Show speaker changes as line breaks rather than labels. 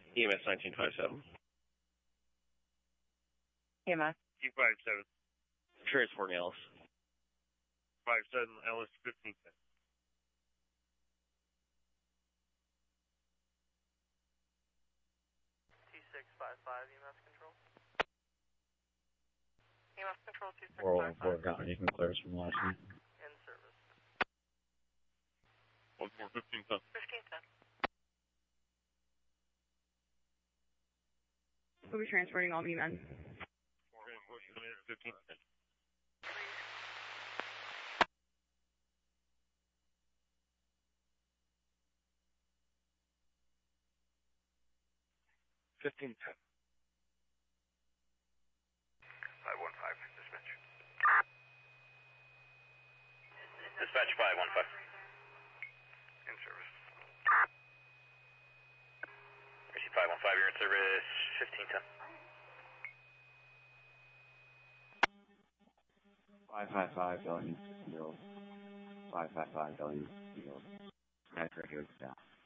EMS 1957.
EMS.
T57.
Transporting Ellis.
57 Ellis 1510.
T655 EMS control. EMS control
414
2655.
Cotton, you can clear us from Washington.
In service.
1510.
1510.
We'll be transporting all men.
1510.
$15.10.
515, dispatch. Dispatch 515. In service. Mercy 515, you're in service 1510.
555 Bellevue Field. 555 Bellevue Field. Skytrack goes down.